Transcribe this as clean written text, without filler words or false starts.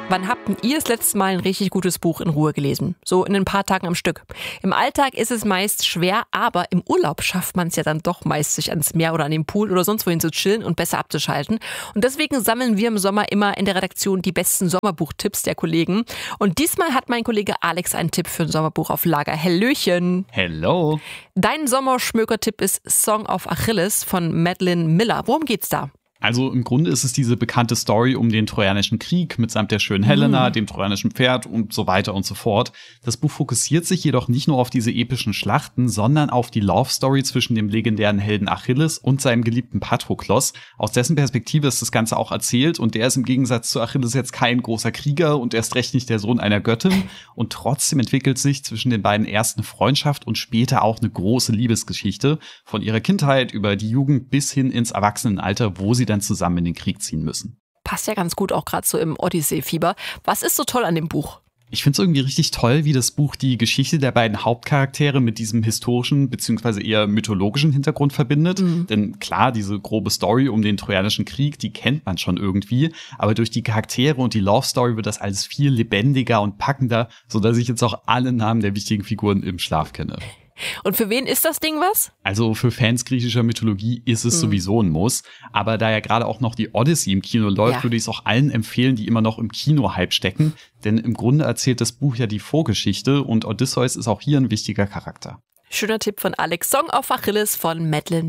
Wann habt denn ihr das letzte Mal ein richtig gutes Buch in Ruhe gelesen? So in ein paar Tagen am Stück. Im Alltag ist es meist schwer, aber im Urlaub schafft man es ja dann doch meist, sich ans Meer oder an den Pool oder sonst wohin zu chillen und besser abzuschalten. Und deswegen sammeln wir im Sommer immer in der Redaktion die besten Sommerbuchtipps der Kollegen. Und diesmal hat mein Kollege Alex einen Tipp für ein Sommerbuch auf Lager. Hallöchen! Hello! Dein Sommerschmöker-Tipp ist Song of Achilles von Madeline Miller. Worum geht's da? Also im Grunde ist es diese bekannte Story um den Trojanischen Krieg mitsamt der schönen Helena, dem trojanischen Pferd und so weiter und so fort. Das Buch fokussiert sich jedoch nicht nur auf diese epischen Schlachten, sondern auf die Love Story zwischen dem legendären Helden Achilles und seinem geliebten Patroklos. Aus dessen Perspektive ist das Ganze auch erzählt und der ist im Gegensatz zu Achilles jetzt kein großer Krieger und erst recht nicht der Sohn einer Göttin. Und trotzdem entwickelt sich zwischen den beiden erst eine Freundschaft und später auch eine große Liebesgeschichte. Von ihrer Kindheit über die Jugend bis hin ins Erwachsenenalter, wo sie dann zusammen in den Krieg ziehen müssen. Passt ja ganz gut auch gerade so im Odyssee-Fieber. Was ist so toll an dem Buch? Ich finde es irgendwie richtig toll, wie das Buch die Geschichte der beiden Hauptcharaktere mit diesem historischen bzw. eher mythologischen Hintergrund verbindet. Denn klar, diese grobe Story um den Trojanischen Krieg, die kennt man schon irgendwie. Aber durch die Charaktere und die Love Story wird das alles viel lebendiger und packender, sodass ich jetzt auch alle Namen der wichtigen Figuren im Schlaf kenne. Und für wen ist das Ding was? Also für Fans griechischer Mythologie ist es sowieso ein Muss. Aber da ja gerade auch noch die Odyssey im Kino läuft, würde ich es auch allen empfehlen, die immer noch im Kino-Hype stecken. Denn im Grunde erzählt das Buch ja die Vorgeschichte und Odysseus ist auch hier ein wichtiger Charakter. Schöner Tipp von Alex. Song of Achilles von Madeline